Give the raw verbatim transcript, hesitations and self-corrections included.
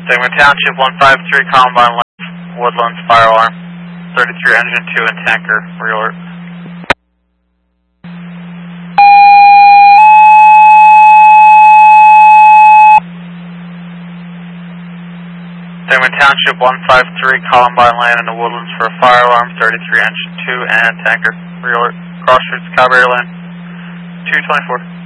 Segment Township one five three, Columbine left, Woodlands, fire alarm. thirty-three engine two and tanker, reorder. Segment Township one five three, Columbine land in the Woodlands for a fire alarm, thirty-three engine two and tanker, reorder. Cross streets, Cabrera Lane, two twenty-four.